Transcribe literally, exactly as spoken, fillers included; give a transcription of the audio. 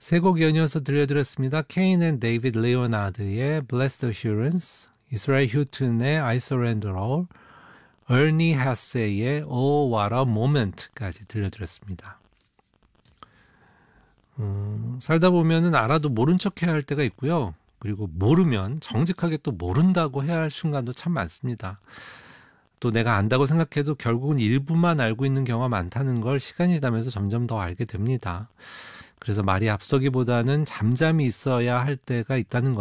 세 곡 연이어서 들려드렸습니다. 케인 앤 데이비드 레오나드의 Blessed Assurance, 이스라엘 휴튼의 I Surrender All, 어니 하세의 Oh What a Moment까지 들려드렸습니다. 음, 살다 보면은 알아도 모른 척 해야 할 때가 있고요. 그리고 모르면 정직하게 또 모른다고 해야 할 순간도 참 많습니다. 또 내가 안다고 생각해도 결국은 일부만 알고 있는 경우가 많다는 걸 시간이 지나면서 점점 더 알게 됩니다. 그래서 말이 앞서기보다는 잠잠히 있어야 할 때가 있다는